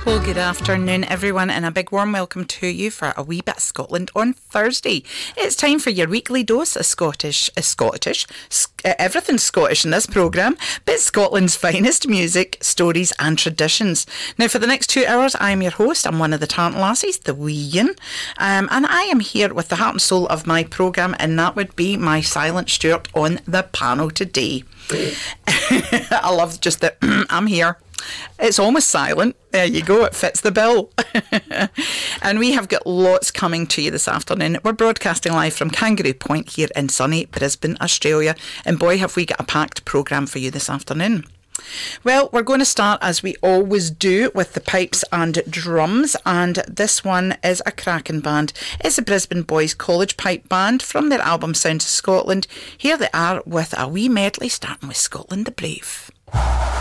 Well, good afternoon, everyone, and a big warm welcome to you for a wee bit of Scotland on Thursday. It's time for your weekly dose of everything's Scottish in this programme, but Scotland's finest music, stories and traditions. Now, for the next 2 hours, I am your host. I'm one of the Tarrant Lassies, the wee Ian, and I am here with the heart and soul of my programme, and that would be my silent Stuart on the panel today. I love just that I'm here. It's almost silent. There you go, it fits the bill. And we have got lots coming to you this afternoon. We're broadcasting live from Kangaroo Point here in sunny Brisbane, Australia. And boy, have we got a packed programme for you this afternoon. Well, we're going to start, as we always do, with the pipes and drums, and this one is a cracking band. It's the Brisbane Boys College Pipe Band from their album Sounds of Scotland. Here they are with a wee medley starting with Scotland the Brave.